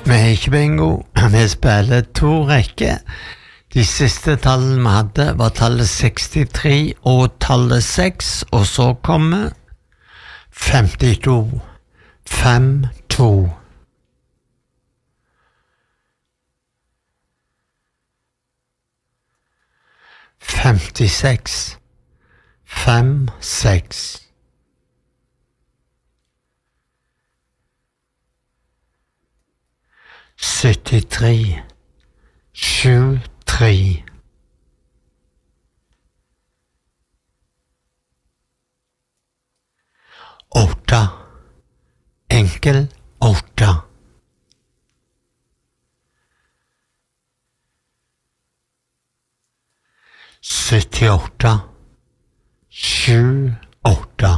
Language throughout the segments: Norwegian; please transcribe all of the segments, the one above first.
Vi er ikke bingo, vi spiller to rekker. De siste tallene vi hadde var tallet 63 og tallet 6, og så kommer 52, 5, 2. Femtiseks, 5, 6. 73, 7, 3. 8, enkel 8. 78, 7, 8.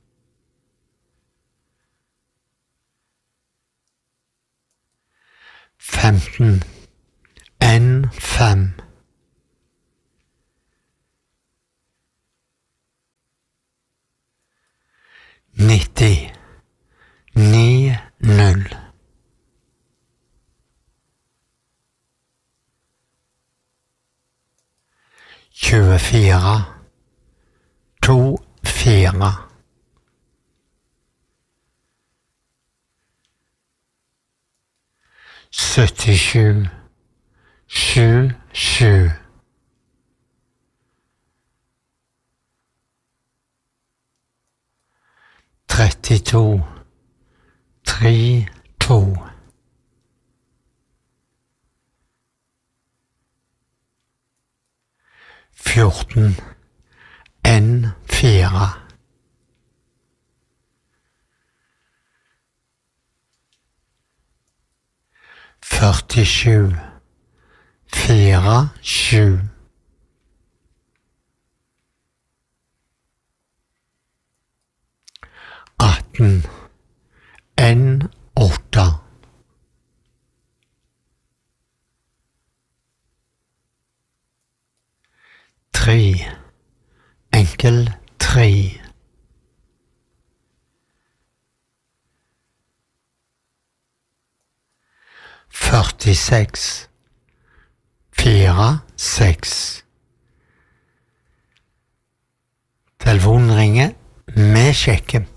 15, 1, 5. 90, 9, 0. 24, 2, 4. 77, 7, 7. 32, 3, 2. 14, 1, 4. 47, 4, 7. 18, 1, 8. 3, enkel 3. 46, 4, 6. Telefonen ringer, vi sjekker.